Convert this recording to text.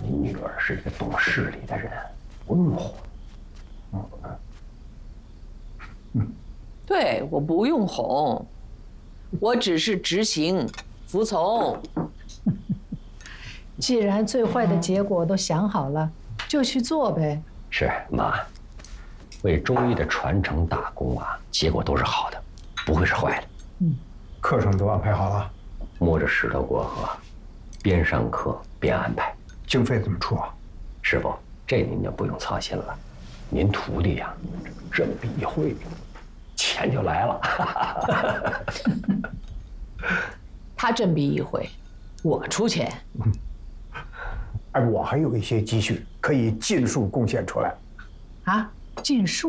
你女儿是一个懂事理的人，不用哄。 对，我不用哄，我只是执行、服从。 既然最坏的结果都想好了，就去做呗。 是妈，为中医的传承打工啊，结果都是好的，不会是坏的。 课程都安排好了， 摸着石头过河，边上课边安排。 经费怎么出啊？ 师傅，这您就不用操心了，您徒弟呀，振臂一挥，钱就来了。 他振臂一挥，我出钱。 哎，我还有一些积蓄可以尽数贡献出来。 啊，尽数。